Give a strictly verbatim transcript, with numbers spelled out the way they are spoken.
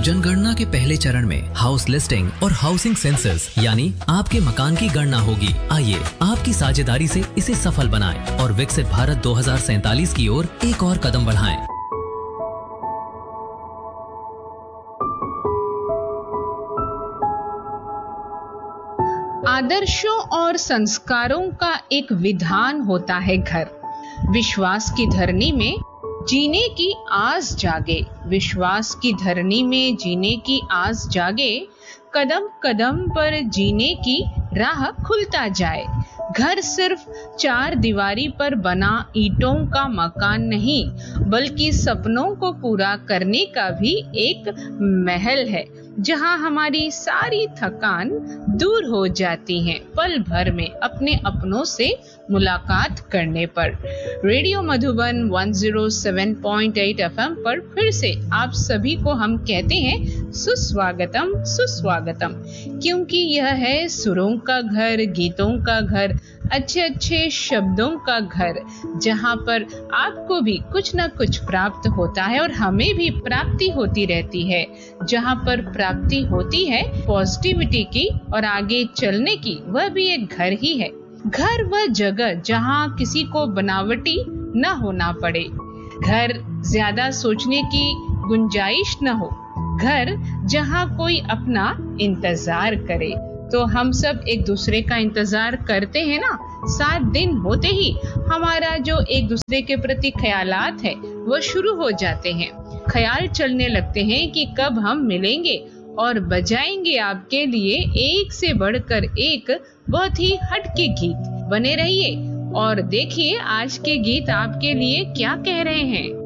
जनगणना के पहले चरण में हाउस लिस्टिंग और हाउसिंग सेंसस यानी आपके मकान की गणना होगी। आइए आपकी साझेदारी से इसे सफल बनाएं और विकसित भारत दो हज़ार सैंतालीस की ओर एक और कदम बढ़ाएं। आदर्शों और संस्कारों का एक विधान होता है घर। विश्वास की धरनी में जीने की आस जागे, विश्वास की धरनी में जीने की आस जागे, कदम कदम पर जीने की राह खुलता जाए। घर सिर्फ चार दीवारी पर बना ईंटों का मकान नहीं, बल्कि सपनों को पूरा करने का भी एक महल है, जहां हमारी सारी थकान दूर हो जाती है पल भर में अपने अपनों से मुलाकात करने पर। रेडियो मधुबन एक सौ सात पॉइंट आठ एफएम पर फिर से आप सभी को हम कहते हैं सुस्वागतम सुस्वागतम, क्योंकि यह है सुरों का घर, गीतों का घर, अच्छे अच्छे शब्दों का घर, जहां पर आपको भी कुछ ना कुछ प्राप्त होता है और हमें भी प्राप्ति होती रहती है। जहां पर प्राप्ति होती है पॉजिटिविटी की और आगे चलने की, वह भी एक घर ही है। घर वह जगह जहां किसी को बनावटी न होना पड़े, घर ज्यादा सोचने की गुंजाइश न हो, घर जहां कोई अपना इंतजार करे। तो हम सब एक दूसरे का इंतजार करते हैं ना। सात दिन होते ही हमारा जो एक दूसरे के प्रति ख्यालात है वो शुरू हो जाते हैं। ख्याल चलने लगते हैं कि कब हम मिलेंगे और बजाएंगे आपके लिए एक से बढ़कर एक बहुत ही हटके गीत। बने रहिए और देखिए आज के गीत आपके लिए क्या कह रहे हैं।